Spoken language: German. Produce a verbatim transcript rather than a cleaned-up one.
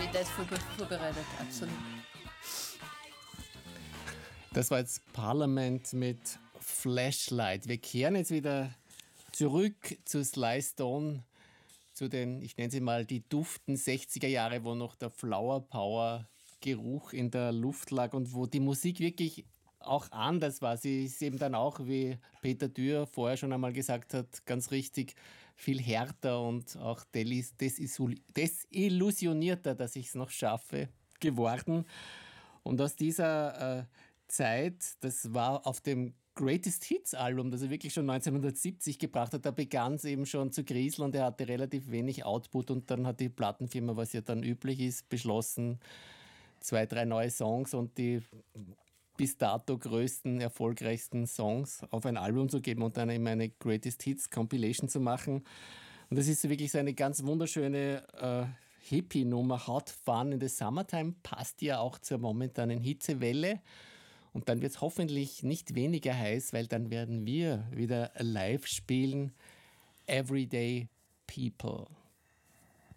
Qualität vorbereitet, absolut. Das war jetzt Parliament mit Flashlight. Wir kehren jetzt wieder zurück zu Sly Stone, zu den, ich nenne sie mal, die duften sechziger Jahre, wo noch der Flower Power Geruch in der Luft lag und wo die Musik wirklich auch anders war. Sie ist eben dann auch, wie Peter Dürr vorher schon einmal gesagt hat, ganz richtig viel härter und auch desillusionierter, dass ich es noch schaffe, geworden. Und aus dieser äh, Zeit, das war auf dem Greatest Hits Album, das er wirklich schon neunzehnhundertsiebzig gebracht hat, da begann es eben schon zu kriseln und er hatte relativ wenig Output und dann hat die Plattenfirma, was ja dann üblich ist, beschlossen, zwei, drei neue Songs und die bis dato größten, erfolgreichsten Songs auf ein Album zu geben und dann eben eine Greatest Hits Compilation zu machen. Und das ist wirklich so eine ganz wunderschöne äh, Hippie-Nummer. Hot Fun in the Summertime passt ja auch zur momentanen Hitzewelle. Und dann wird es hoffentlich nicht weniger heiß, weil dann werden wir wieder live spielen. Everyday People.